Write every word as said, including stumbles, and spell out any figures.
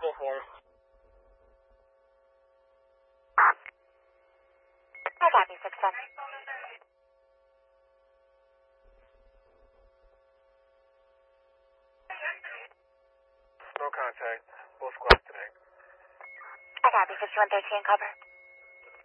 Full force. I copy, six ten. No contact. Both squads today. I copy, fifty-one thirteen, cover.